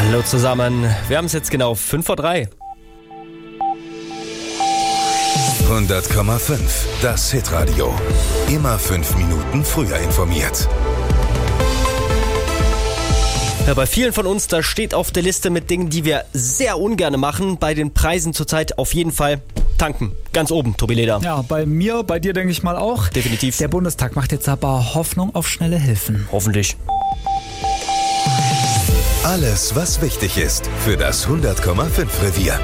Hallo zusammen, wir haben es jetzt genau 2:55. 100,5, das Hitradio. Immer 5 Minuten früher informiert. Ja, bei vielen von uns, da steht auf der Liste mit Dingen, die wir sehr ungern machen. Bei den Preisen zurzeit auf jeden Fall tanken. Ganz oben, Tobi Leder. Ja, bei dir denke ich mal auch. Definitiv. Der Bundestag macht jetzt aber Hoffnung auf schnelle Hilfen. Hoffentlich. Alles, was wichtig ist für das 100,5 Revier.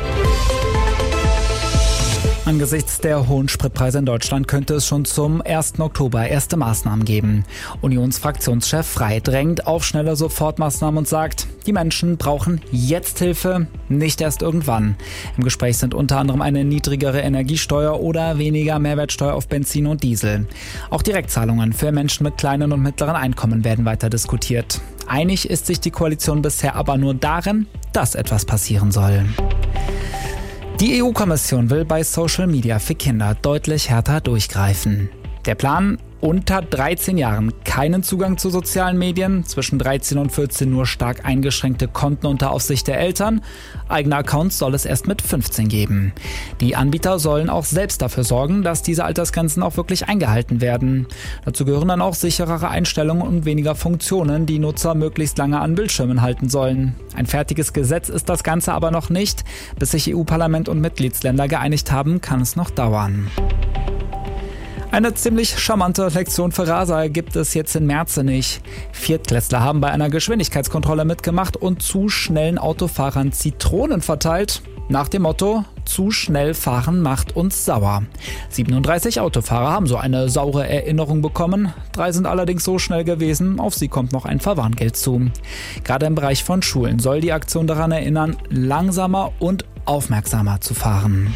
Angesichts der hohen Spritpreise in Deutschland könnte es schon zum 1. Oktober erste Maßnahmen geben. Unionsfraktionschef Frey drängt auf schnelle Sofortmaßnahmen und sagt, die Menschen brauchen jetzt Hilfe, nicht erst irgendwann. Im Gespräch sind unter anderem eine niedrigere Energiesteuer oder weniger Mehrwertsteuer auf Benzin und Diesel. Auch Direktzahlungen für Menschen mit kleinen und mittleren Einkommen werden weiter diskutiert. Einig ist sich die Koalition bisher aber nur darin, dass etwas passieren soll. Die EU-Kommission will bei Social Media für Kinder deutlich härter durchgreifen. Der Plan: unter 13 Jahren keinen Zugang zu sozialen Medien, zwischen 13 und 14 nur stark eingeschränkte Konten unter Aufsicht der Eltern. Eigene Accounts soll es erst mit 15 geben. Die Anbieter sollen auch selbst dafür sorgen, dass diese Altersgrenzen auch wirklich eingehalten werden. Dazu gehören dann auch sicherere Einstellungen und weniger Funktionen, die Nutzer möglichst lange an Bildschirmen halten sollen. Ein fertiges Gesetz ist das Ganze aber noch nicht. Bis sich EU-Parlament und Mitgliedsländer geeinigt haben, kann es noch dauern. Eine ziemlich charmante Lektion für Raser gibt es jetzt in Merzenich. Viertklässler haben bei einer Geschwindigkeitskontrolle mitgemacht und zu schnellen Autofahrern Zitronen verteilt. Nach dem Motto: zu schnell fahren macht uns sauer. 37 Autofahrer haben so eine saure Erinnerung bekommen. 3 sind allerdings so schnell gewesen, auf sie kommt noch ein Verwarngeld zu. Gerade im Bereich von Schulen soll die Aktion daran erinnern, langsamer und aufmerksamer zu fahren.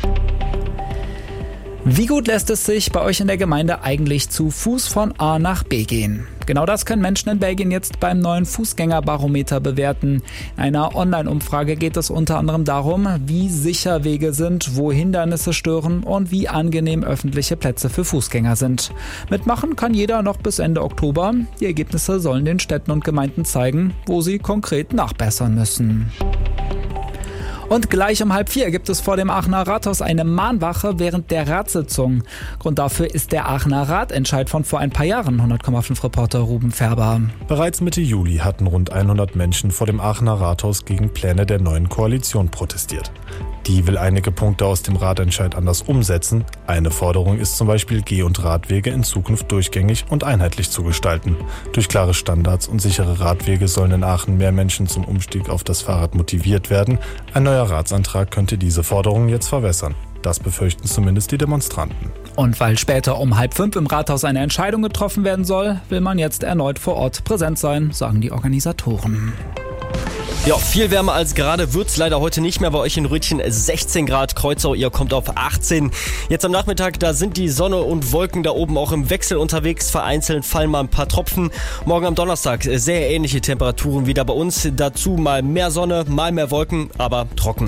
Wie gut lässt es sich bei euch in der Gemeinde eigentlich zu Fuß von A nach B gehen? Genau das können Menschen in Belgien jetzt beim neuen Fußgängerbarometer bewerten. In einer Online-Umfrage geht es unter anderem darum, wie sicher Wege sind, wo Hindernisse stören und wie angenehm öffentliche Plätze für Fußgänger sind. Mitmachen kann jeder noch bis Ende Oktober. Die Ergebnisse sollen den Städten und Gemeinden zeigen, wo sie konkret nachbessern müssen. Und gleich um 3:30 gibt es vor dem Aachener Rathaus eine Mahnwache während der Ratssitzung. Grund dafür ist der Aachener Ratentscheid von vor ein paar Jahren, 100,5 Reporter Ruben Färber. Bereits Mitte Juli hatten rund 100 Menschen vor dem Aachener Rathaus gegen Pläne der neuen Koalition protestiert. Die will einige Punkte aus dem Ratentscheid anders umsetzen. Eine Forderung ist zum Beispiel, Geh- und Radwege in Zukunft durchgängig und einheitlich zu gestalten. Durch klare Standards und sichere Radwege sollen in Aachen mehr Menschen zum Umstieg auf das Fahrrad motiviert werden. Ein neuer Ratsantrag könnte diese Forderungen jetzt verwässern. Das befürchten zumindest die Demonstranten. Und weil später um 4:30 im Rathaus eine Entscheidung getroffen werden soll, will man jetzt erneut vor Ort präsent sein, sagen die Organisatoren. Ja, viel wärmer als gerade wird's leider heute nicht mehr. Bei euch in Rötchen 16 Grad, Kreuzau, ihr kommt auf 18. Jetzt am Nachmittag, da sind die Sonne und Wolken da oben auch im Wechsel unterwegs. Vereinzelt fallen mal ein paar Tropfen. Morgen am Donnerstag sehr ähnliche Temperaturen wieder bei uns. Dazu mal mehr Sonne, mal mehr Wolken, aber trocken.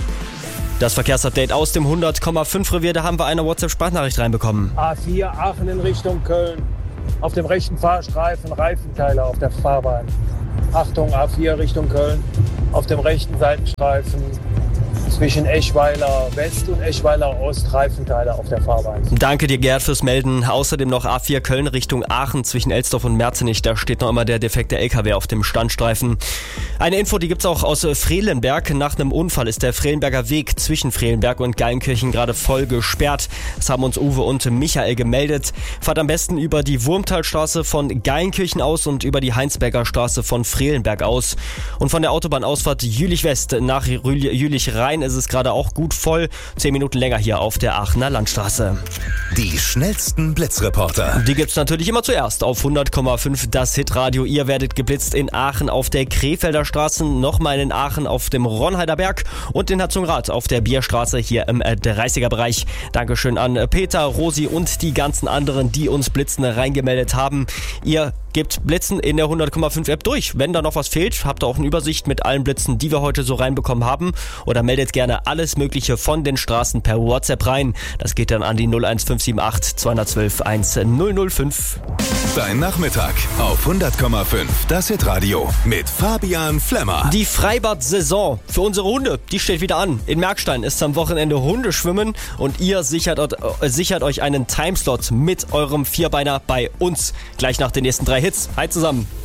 Das Verkehrsupdate aus dem 100,5 Revier, da haben wir eine WhatsApp-Sprachnachricht reinbekommen. A4 Aachen in Richtung Köln. Auf dem rechten Fahrstreifen Reifenteile auf der Fahrbahn. Achtung, A4 Richtung Köln. Auf dem rechten Seitenstreifen zwischen Eschweiler West und Eschweiler Ost Reifenteile auf der Fahrbahn. Danke dir, Gerd, fürs Melden. Außerdem noch A4 Köln Richtung Aachen zwischen Elsdorf und Merzenich. Da steht noch immer der defekte LKW auf dem Standstreifen. Eine Info, die gibt's auch aus Frelenberg. Nach einem Unfall ist der Frelenberger Weg zwischen Frelenberg und Geilenkirchen gerade voll gesperrt. Das haben uns Uwe und Michael gemeldet. Fahrt am besten über die Wurmtalstraße von Geilenkirchen aus und über die Heinsberger Straße von Frelenberg aus. Und von der Autobahnausfahrt Jülich West nach Jülich Rhein ist es gerade auch gut voll. 10 Minuten länger hier auf der Aachener Landstraße. Die schnellsten Blitzreporter. Die gibt's natürlich immer zuerst auf 100,5 das Hitradio. Ihr werdet geblitzt in Aachen auf der Krefelder Straße, nochmal in Aachen auf dem Ronheider Berg und in Herzogenrath auf der Bierstraße hier im 30er Bereich. Dankeschön an Peter, Rosi und die ganzen anderen, die uns Blitzen reingemeldet haben. Ihr gebt Blitzen in der 100,5 App durch. Wenn da noch was fehlt, habt ihr auch eine Übersicht mit allen Blitzen, die wir heute so reinbekommen haben. Oder meldet gerne alles Mögliche von den Straßen per WhatsApp rein. Das geht dann an die 01578 212 1005. Dein Nachmittag auf 100,5. Das Hitradio mit Fabian Flemmer. Die Freibad-Saison für unsere Hunde, die steht wieder an. In Merkstein ist am Wochenende Hundeschwimmen und ihr sichert euch einen Timeslot mit eurem Vierbeiner bei uns. Gleich nach den nächsten 3 Hits. Hi zusammen.